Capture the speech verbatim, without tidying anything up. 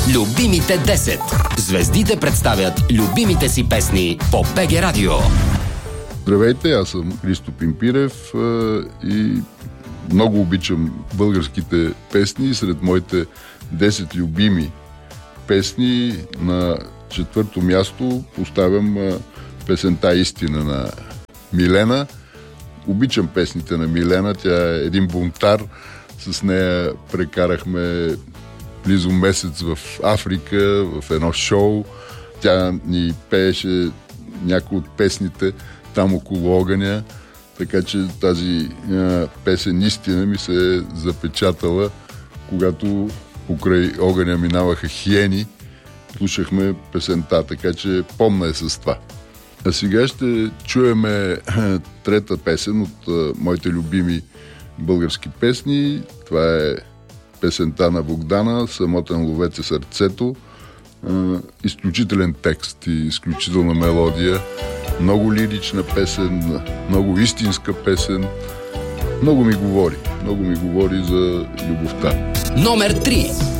Любимите десет. Звездите представят любимите си песни по БГ Радио. Здравейте, аз съм Христо Пимпирев и много обичам българските песни. Сред моите десет любими песни на четвърто място поставям песента "Истина" на Милена. Обичам песните на Милена, тя е един бунтар. С нея прекарахме близо месец в Африка, в едно шоу. Тя ни пееше някои от песните там около огъня, така че тази а, песен "Истина" ми се е запечатала, когато покрай огъня минаваха хиени, слушахме песента, така че помна е с това. А сега ще чуеме трета песен от а, моите любими български песни. Това е песента на Богдана "Самотен ловец е сърцето". А, изключителен текст и изключителна мелодия. Много лирична песен, много истинска песен. Много ми говори. Много ми говори за любовта. Номер три.